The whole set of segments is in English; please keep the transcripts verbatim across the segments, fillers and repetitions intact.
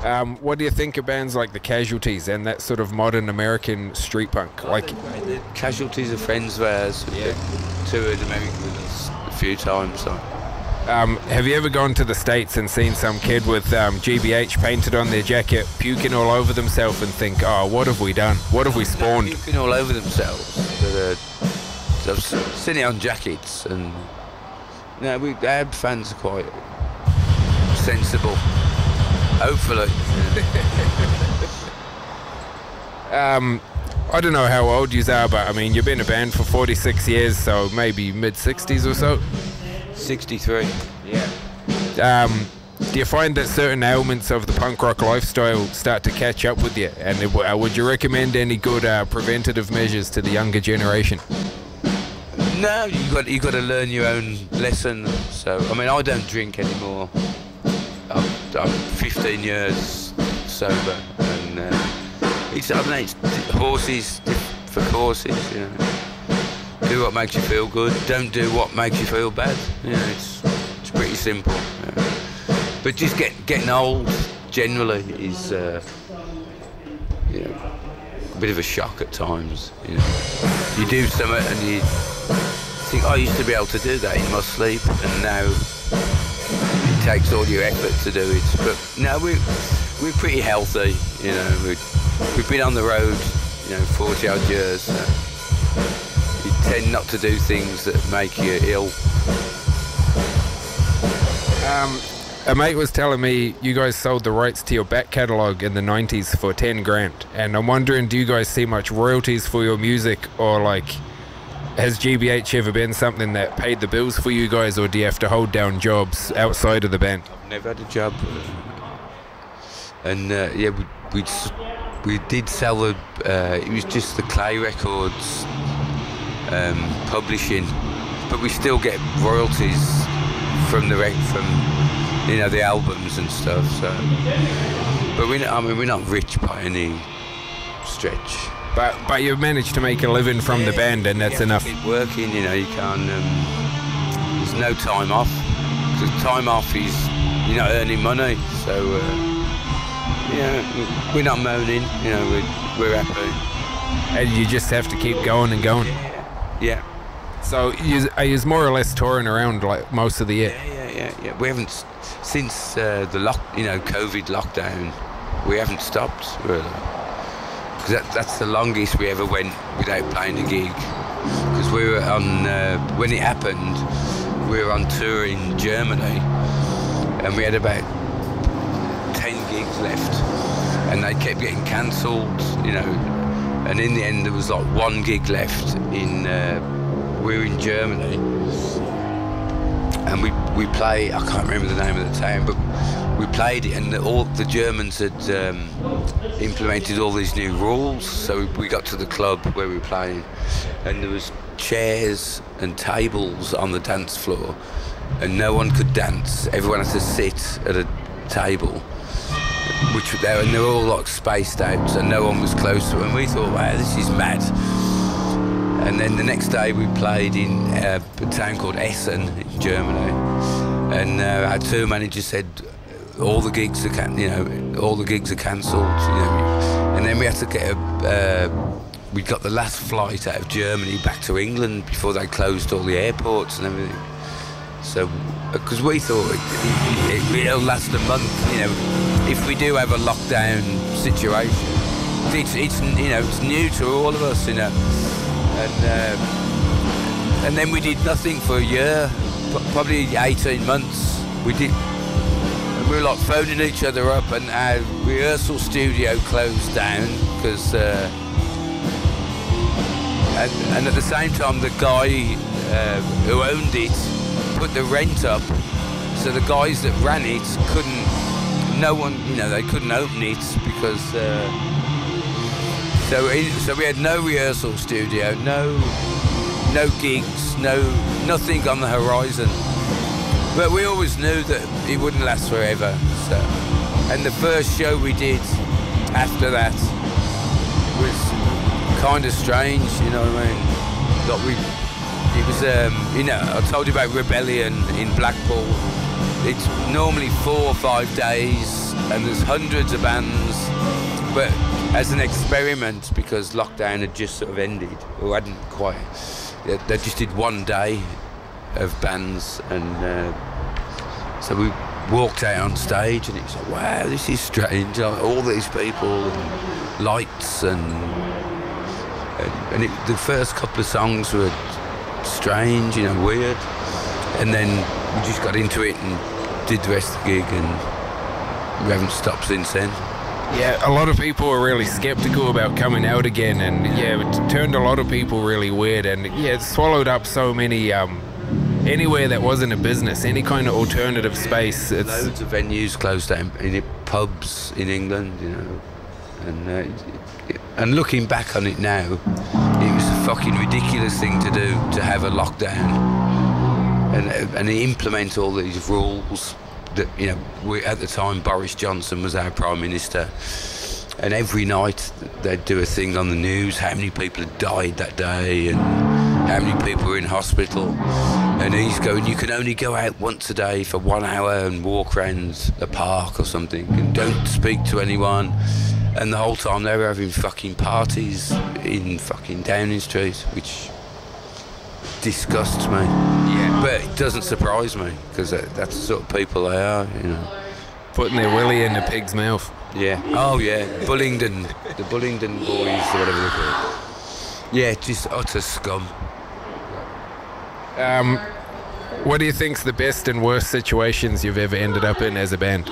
Um, what do you think of bands like the Casualties and that sort of modern American street punk? Like the Casualties are friends of ours. We've yeah. toured America with us a few times. So. Um, have you ever gone to the States and seen some kid with um, G B H painted on their jacket, puking all over themselves, and think, oh, what have we done? What have we spawned? No, puking all over themselves. But, uh, I've seen it on jackets, and no, we, our fans are quite sensible. Hopefully. um, I don't know how old you are, but I mean, you've been a band for forty-six years, so maybe mid-sixties or so? sixty-three. Yeah. Um, do you find that certain elements of the punk rock lifestyle start to catch up with you? And it, uh, would you recommend any good uh, preventative measures to the younger generation? No, you got you got to learn your own lesson. So, I mean, I don't drink anymore. I'm, I'm fifteen years sober, and uh, it's I don't know, it's horses for courses, you know. Do what makes you feel good. Don't do what makes you feel bad. You know, it's it's pretty simple. You know. But just get getting old generally is uh, you know, a bit of a shock at times. You know, you do something and you think, oh, I used to be able to do that in my sleep, and now it takes all your effort to do it. But no, we we're pretty healthy. You know, we we've been on the road, you know, forty odd years. So you tend not to do things that make you ill. Um, a mate was telling me you guys sold the rights to your back catalogue in the nineties for ten grand, and I'm wondering, do you guys see much royalties for your music, or like, has G B H ever been something that paid the bills for you guys, or do you have to hold down jobs outside of the band? I've never had a job, and uh, yeah, we we we did sell the. Uh, it was just the Clay Records um, publishing, but we still get royalties from the from you know the albums and stuff. So, but we I mean we're not rich by any stretch. But but you've managed to make a living from yeah, the band, and that's yeah, enough. Keep working, you know. You can't. Um, there's no time off. Because time off is you're not earning money. So uh, yeah, we're not moaning. You know, we're we're happy. And you just have to keep going and going. Yeah. yeah. So you are you more or less touring around like most of the year? Yeah, yeah, yeah. yeah. We haven't since uh, the lock, you know, COVID lockdown. We haven't stopped really. Because that, that's the longest we ever went without playing a gig. Because we were on, uh, when it happened, we were on tour in Germany, and we had about ten gigs left, and they kept getting cancelled, you know, and in the end there was like one gig left in, uh, we were in Germany, and we, we play, I can't remember the name of the town, but we played it, and the, all the Germans had um, implemented all these new rules. So we got to the club where we were playing, and there was chairs and tables on the dance floor, and no one could dance. Everyone had to sit at a table, which were there, and they were all like spaced out, and no one was close to them. And we thought, wow, this is mad. And then the next day we played in uh, a town called Essen in Germany, and uh, our tour manager said, all the gigs are, can- you know, all the gigs are cancelled, you know, and then we had to get a, uh, we got the last flight out of Germany back to England before they closed all the airports and everything. So, because we thought it, it, it'll last a month, you know, if we do have a lockdown situation, it's, it's you know, it's new to all of us, you know, and uh, and then we did nothing for a year, probably eighteen months. We did. We were like phoning each other up, and our rehearsal studio closed down because, uh, and, and at the same time, the guy uh, who owned it put the rent up, so the guys that ran it couldn't. No one, you know, they couldn't open it because. Uh, so, in, so we had no rehearsal studio, no, no gigs, no, nothing on the horizon. But we always knew that it wouldn't last forever. So, and the first show we did after that was kind of strange, you know what I mean? That we, it was, um, you know, I told you about Rebellion in Blackpool. it's normally four or five days, and there's hundreds of bands. But as an experiment, because lockdown had just sort of ended, or hadn't quite, they, they just did one day of bands, and uh, so we walked out on stage, and it was like, wow, this is strange. Like, all these people, and lights, and and, and it, the first couple of songs were strange, you know, weird, and then we just got into it and did the rest of the gig, and we haven't stopped since then. Yeah, a lot of people were really skeptical about coming out again, and yeah, it turned a lot of people really weird, and yeah, it swallowed up so many, um, anywhere that wasn't a business, any kind of alternative space. It's loads of venues closed down, in it, pubs in England, you know, and uh, it, and looking back on it now, it was a fucking ridiculous thing to do, to have a lockdown and and implement all these rules. That, you know, we, at the time Boris Johnson was our Prime Minister, and every night they'd do a thing on the news, how many people had died that day and how many people were in hospital, and he's going, you can only go out once a day for one hour and walk around the park or something, and don't speak to anyone. And the whole time they were having fucking parties in fucking Downing Street, which disgusts me. Yeah. But it doesn't surprise me, because that, that's the sort of people they are, you know. Putting their willy in the pig's mouth. Yeah. Oh, yeah. Bullingdon. The Bullingdon boys, or whatever they're called. Yeah, just utter scum. Um, what do you think's the best and worst situations you've ever ended up in as a band?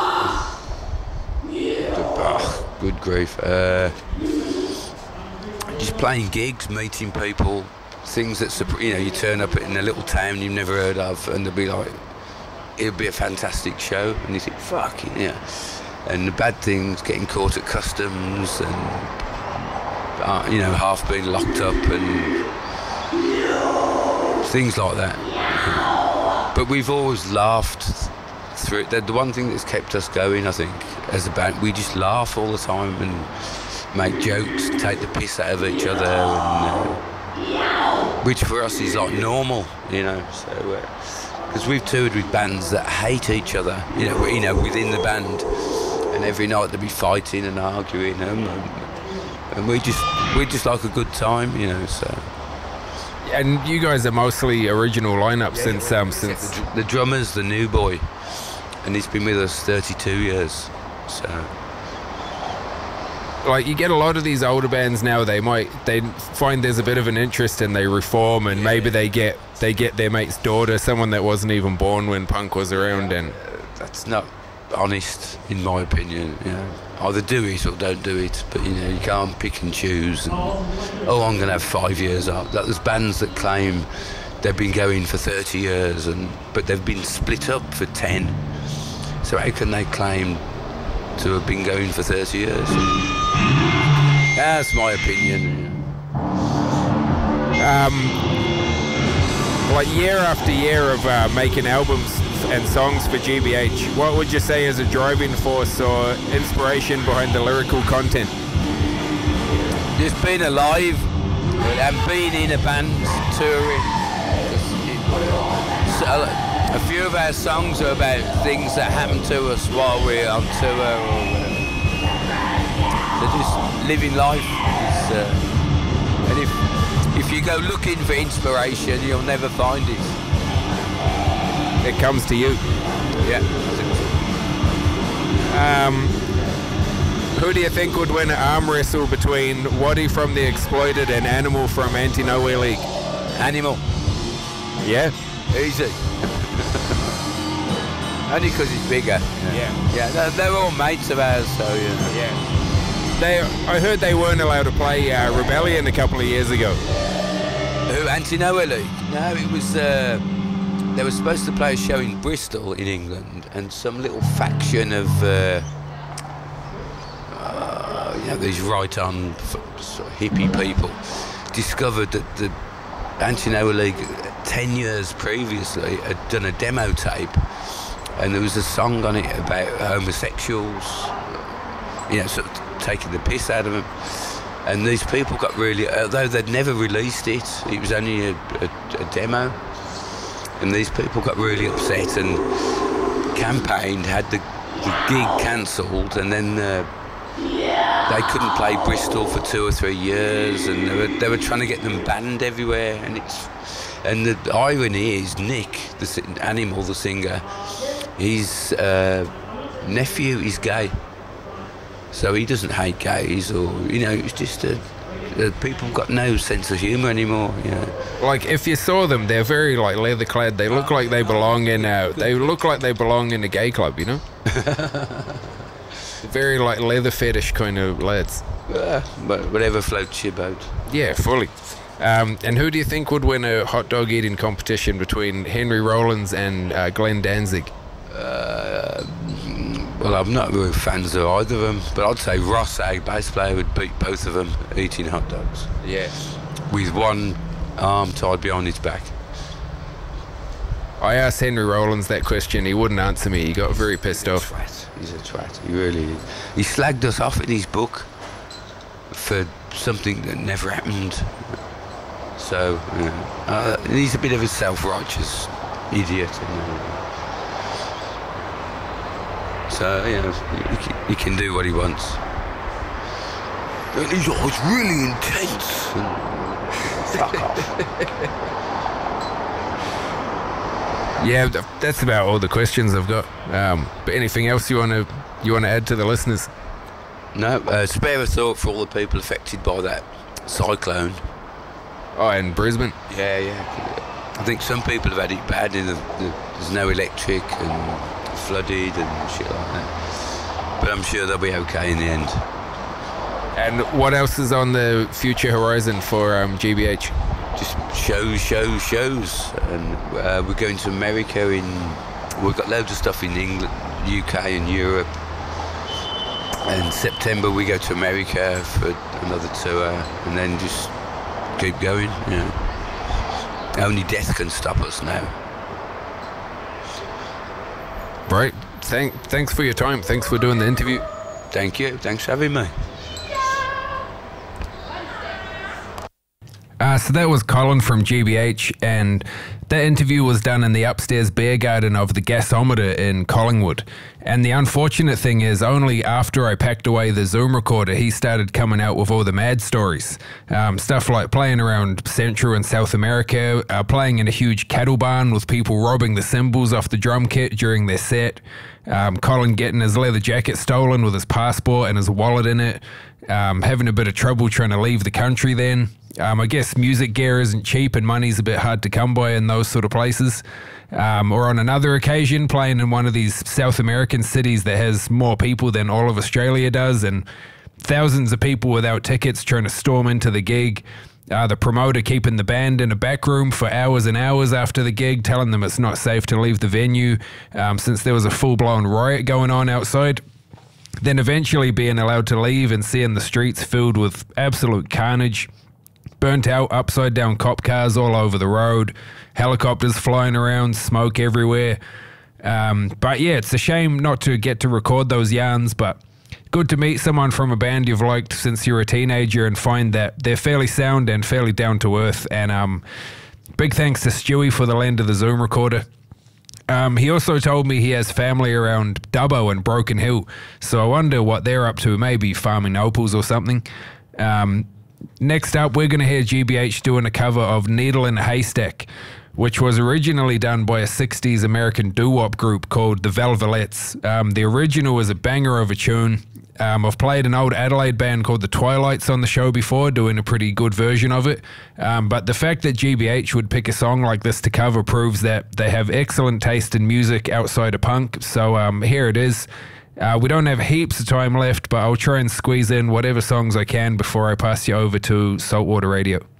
Oh, good grief. Uh, just playing gigs, meeting people, things that, you know, you turn up in a little town you've never heard of, and they'll be like, it'll be a fantastic show, and you think, fucking yeah. And the bad things, getting caught at customs, and uh, you know, half being locked up, and things like that. But we've always laughed through it. The, the one thing that's kept us going, I think, as a band, we just laugh all the time and make jokes, take the piss out of each other, and uh, which for us is like normal, you know. So, because uh, we've toured with bands that hate each other, you know, you know, within the band, and every night they'd be fighting and arguing, and, and we just we just like a good time, you know. So. And you guys are mostly original lineup yeah, since um since the, the drummer's the new boy, and he's been with us thirty-two years. So. Like, you get a lot of these older bands now, they might they find there's a bit of an interest and they reform, and yeah. maybe they get they get their mate's daughter, someone that wasn't even born when punk was around, and that's not honest in my opinion. You know, either do it or don't do it, but you know, you can't pick and choose and, oh, I'm gonna have five years up. Like, there's bands that claim they've been going for thirty years, and but they've been split up for ten, so how can they claim to have been going for thirty years? That's my opinion. Um, like, year after year of uh, making albums and songs for G B H, what would you say is a driving force or inspiration behind the lyrical content? Just being alive and being in a band, touring. So, a few of our songs are about things that happen to us while we're on tour or whatever. So just living life. Is, uh, and if if you go looking for inspiration, you'll never find it. It comes to you. Yeah. Um, who do you think would win an arm wrestle between Waddy from The Exploited and Animal from Anti-Nowhere League? Animal. Yeah. Easy. Only because he's bigger. Yeah. Yeah, yeah they're, they're all mates of ours, so you know. Yeah. They, I heard they weren't allowed to play uh, Rebellion a couple of years ago. Who, Anti-Nowhere League? No, it was, uh, they were supposed to play a show in Bristol in England, and some little faction of, uh, uh, you know, these right-on f- sort of hippie people discovered that the Anti-Nowhere League ten years previously had done a demo tape, and there was a song on it about homosexuals, you know, sort of taking the piss out of them. And these people got really, although they'd never released it, it was only a, a, a demo, and these people got really upset, and campaigned, had the, the gig cancelled, and then uh, they couldn't play Bristol for two or three years, and they were, they were trying to get them banned everywhere. And it's and the irony is Nick, the Animal, the singer, his uh, nephew is gay, so he doesn't hate gays, or you know, it's just a. Uh, people got no sense of humour anymore, you know. Like, if you saw them, they're very, like, leather clad. They look like they belong in a... They look like they belong in a gay club, you know? Very, like, leather fetish kind of lads. Uh, but whatever floats your boat. Yeah, fully. Um, and who do you think would win a hot dog eating competition between Henry Rollins and uh, Glenn Danzig? Uh... Well, I'm not really fans of either of them, but I'd say Ross, our bass player, would beat both of them eating hot dogs. Yeah. With one arm tied behind his back. I asked Henry Rollins that question. He wouldn't answer me. He got very pissed He's off. A twat. He's a twat. He really is. He slagged us off in his book for something that never happened. So, yeah. uh, he's a bit of a self-righteous idiot. And, So, you know, he can, he can do what he wants. And he's always really intense. And fuck off. Yeah, that's about all the questions I've got. Um, but anything else you want to you want to add to the listeners? No, uh, spare a thought for all the people affected by that cyclone. Oh, in Brisbane? Yeah, yeah. I think some people have had it bad. In the, the, there's no electric and flooded and shit like that. But I'm sure they'll be okay in the end. And what else is on the future horizon for um, G B H? Just shows, shows, shows. And uh, we're going to America in... We've got loads of stuff in England, U K and Europe. And September we go to America for another tour. And then just keep going, you know. Only death can stop us now. Right. Thank, thanks for your time. Thanks for doing the interview. Thank you. Thanks for having me. Uh, so that was Colin from G B H, and that interview was done in the upstairs beer garden of the Gasometer in Collingwood. And the unfortunate thing is, only after I packed away the Zoom recorder, he started coming out with all the mad stories. Um, stuff like playing around Central and South America, uh, playing in a huge cattle barn with people robbing the cymbals off the drum kit during their set, um, Colin getting his leather jacket stolen with his passport and his wallet in it, um, having a bit of trouble trying to leave the country then. Um, I guess music gear isn't cheap and money's a bit hard to come by in those sort of places. Um, or on another occasion, playing in one of these South American cities that has more people than all of Australia does, and thousands of people without tickets trying to storm into the gig. Uh, the promoter keeping the band in a back room for hours and hours after the gig, telling them it's not safe to leave the venue um, since there was a full-blown riot going on outside. Then eventually being allowed to leave and seeing the streets filled with absolute carnage. Burnt out, upside down cop cars all over the road, helicopters flying around, smoke everywhere. Um, but yeah, it's a shame not to get to record those yarns, but good to meet someone from a band you've liked since you were a teenager and find that they're fairly sound and fairly down to earth. And um, big thanks to Stewie for the lend of the Zoom recorder. Um, he also told me he has family around Dubbo and Broken Hill, so I wonder what they're up to, maybe farming opals or something. Um, Next up, we're going to hear G B H doing a cover of Needle in a Haystack, which was originally done by a sixties American doo-wop group called the Velvelettes. Um, the original is a banger of a tune. Um, I've played an old Adelaide band called the Twilights on the show before, doing a pretty good version of it. Um, but the fact that G B H would pick a song like this to cover proves that they have excellent taste in music outside of punk. So um, here it is. Uh, we don't have heaps of time left, but I'll try and squeeze in whatever songs I can before I pass you over to Saltwater Radio.